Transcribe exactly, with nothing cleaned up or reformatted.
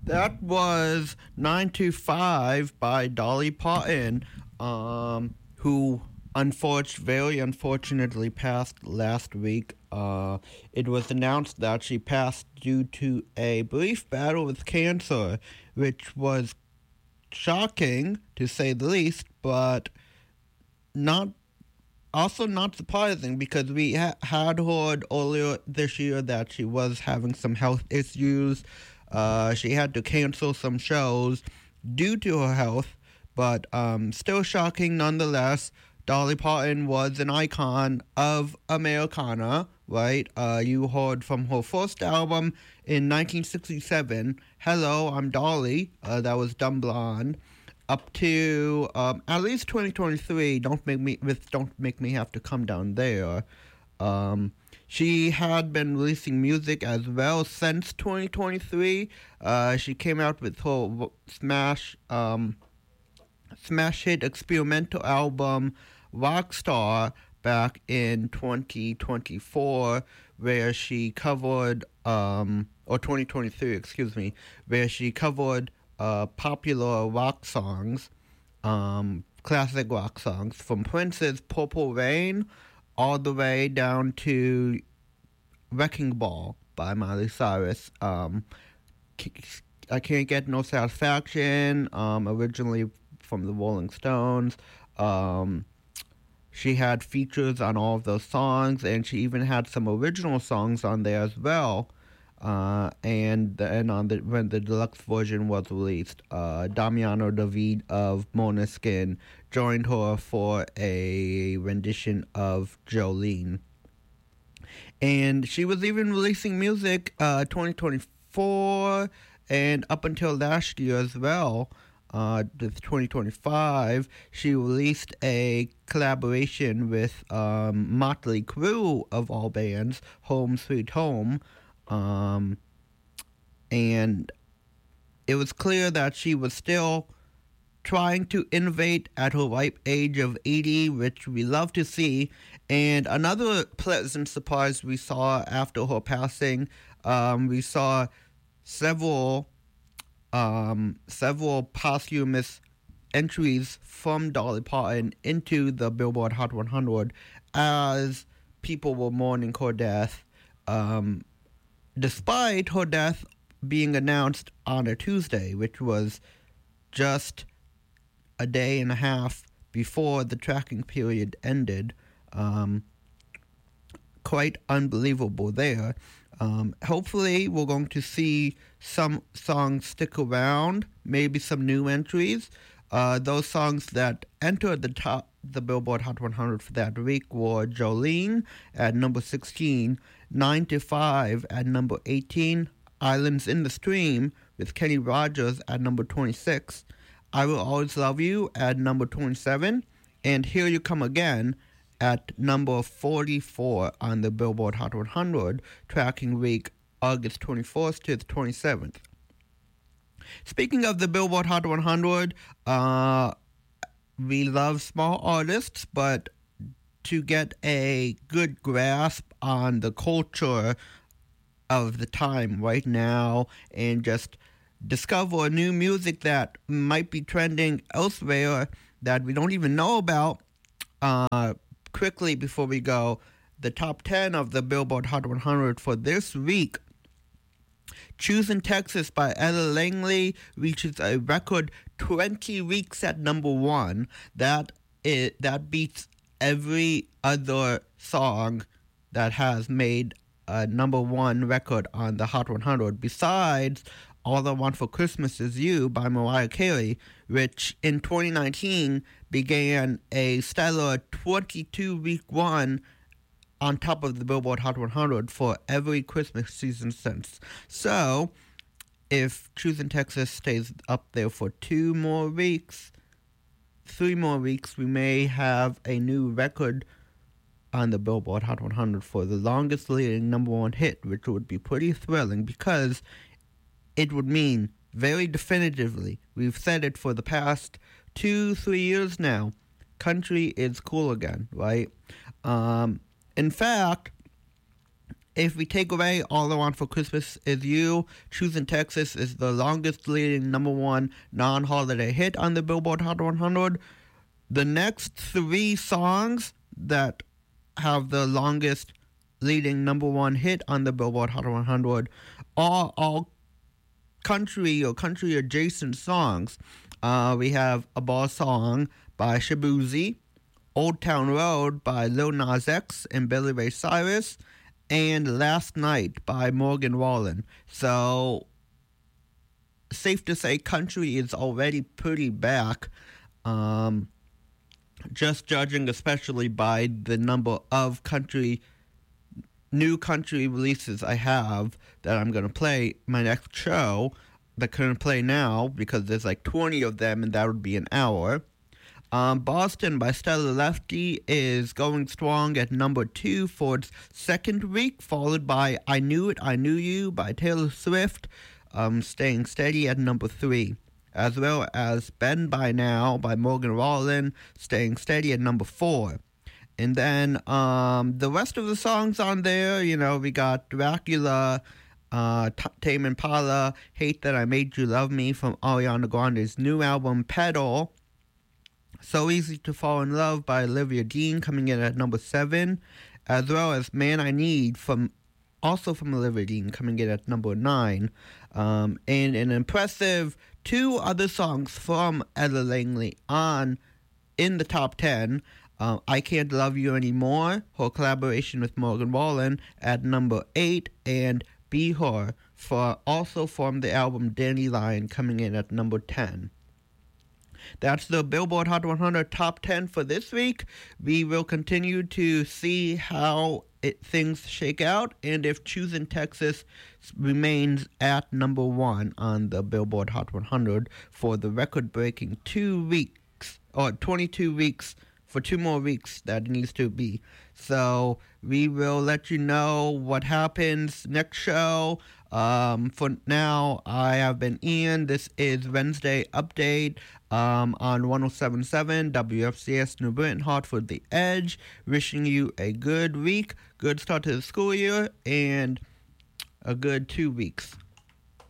That was nine to five by Dolly Parton, um, who unfortunately, very unfortunately passed last week. Uh, it was announced that she passed due to a brief battle with cancer, which was shocking to say the least, but not also not surprising because we ha- had heard earlier this year that she was having some health issues. Uh, she had to cancel some shows due to her health, but um, still shocking nonetheless. Dolly Parton was an icon of Americana, right? Uh, you heard from her first album in nineteen sixty-seven, Hello, I'm Dolly, uh, that was Dumb Blonde, up to um, at least twenty twenty-three. Don't make me with Don't Make Me Have to Come Down There. Um, she had been releasing music as well since twenty twenty-three. Uh, she came out with her smash um, smash hit experimental album Rockstar back in twenty twenty-four, where she covered um, or twenty twenty-three, excuse me, where she covered uh, popular rock songs, um, classic rock songs, from Prince's Purple Rain all the way down to Wrecking Ball by Miley Cyrus. Um, I Can't Get No Satisfaction, um, originally from the Rolling Stones. Um, she had features on all of those songs, and she even had some original songs on there as well. Uh, and and on the when the deluxe version was released, uh, Damiano David of Måneskin joined her for a rendition of Jolene. And she was even releasing music uh, twenty twenty-four and up until last year as well. Uh, with twenty twenty-five, she released a collaboration with um, Motley Crue, of all bands, Home Sweet Home. Um, and it was clear that she was still trying to innovate at her ripe age of eighty, which we love to see. And another pleasant surprise we saw after her passing, um, we saw several um, several posthumous entries from Dolly Parton into the Billboard Hot one hundred as people were mourning her death. Um, despite her death being announced on a Tuesday, which was just a day and a half before the tracking period ended. Um, quite unbelievable there. Um, hopefully, we're going to see some songs stick around, maybe some new entries. Uh, those songs that entered the top, the Billboard Hot one hundred for that week were Jolene at number sixteen, nine to five at number eighteen, Islands in the Stream with Kenny Rogers at number twenty-six, I Will Always Love You at number twenty-seven, and Here You Come Again at number forty-four on the Billboard Hot one hundred, tracking week August twenty-fourth to the twenty-seventh. Speaking of the Billboard Hot one hundred, uh, we love small artists, but to get a good grasp on the culture of the time right now and just discover new music that might be trending elsewhere that we don't even know about, uh, quickly before we go, the top ten of the Billboard Hot one hundred for this week. Choosing Texas by Ella Langley reaches a record twenty weeks at number one. That is, that beats every other song that has made a number one record on the Hot one hundred, besides All I Want for Christmas Is You by Mariah Carey, which in twenty nineteen began a stellar twenty-two week run on top of the Billboard Hot one hundred for every Christmas season since. So, if Choosing Texas stays up there for two more weeks, three more weeks, we may have a new record on the Billboard Hot one hundred for the longest leading number one hit, which would be pretty thrilling because it would mean very definitively, we've said it for the past two, three years now, country is cool again, right? Um, in fact, if we take away All I Want for Christmas Is You, Choosing Texas is the longest leading number one non-holiday hit on the Billboard Hot one hundred. The next three songs that have the longest leading number one hit on the Billboard Hot one hundred are all country or country adjacent songs. Uh, we have A Ball Song by Shaboozey, Old Town Road by Lil Nas X and Billy Ray Cyrus, and Last Night by Morgan Wallen. So, safe to say country is already pretty back, um, just judging especially by the number of country, new country releases I have that I'm going to play my next show, that couldn't play now because there's like twenty of them and that would be an hour. Um, Boston by Stella Lefty is going strong at number two for its second week, followed by I Knew It, I Knew You by Taylor Swift, um, staying steady at number three, as well as Ben by Now by Morgan Wallen, staying steady at number four. And then um, the rest of the songs on there, you know, we got Dracula, uh, T- Tame Impala, Hate That I Made You Love Me from Ariana Grande's new album, Pedal, So Easy to Fall in Love by Olivia Dean coming in at number seven, as well as Man I Need from also from Olivia Dean coming in at number nine, um, and an impressive two other songs from Ella Langley on in the top ten. Uh, I Can't Love You Anymore, her collaboration with Morgan Wallen, at number eight, and Be Her, for also from the album Dandelion, coming in at number ten. That's the Billboard Hot one hundred Top ten for this week. We will continue to see how it, things shake out, and if Choosing Texas remains at number one on the Billboard Hot one hundred for the record-breaking two weeks, or twenty-two weeks, for two more weeks that it needs to be. So we will let you know what happens next show. Um, for now, I have been Ian. This is Wednesday Update um, on one oh seven point seven W F C S New Britain, Hartford, The Edge. Wishing you a good week, good start to the school year, and a good two weeks.